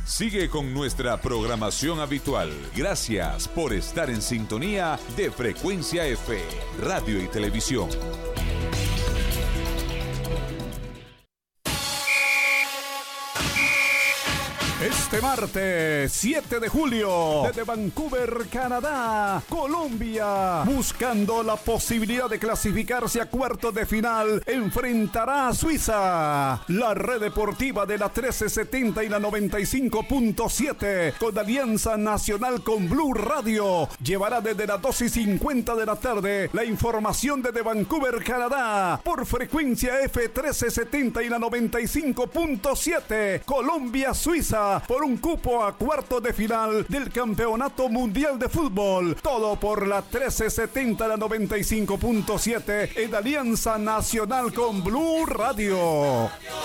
Sigue con nuestra programación habitual. Gracias por estar en sintonía de Frecuencia F, Radio y Televisión. Este martes 7 de julio, desde Vancouver, Canadá, Colombia, buscando la posibilidad de clasificarse a cuartos de final, enfrentará a Suiza. La red deportiva de la 1370 y la 95.7, con alianza nacional con Blue Radio, llevará desde las 2:50 de la tarde la información desde Vancouver, Canadá, por Frecuencia F 1370 y la 95.7, Colombia, Suiza, por un cupo a cuartos de final del Campeonato Mundial de Fútbol. Todo por la 1370, la 95.7 en alianza nacional con Blue Radio.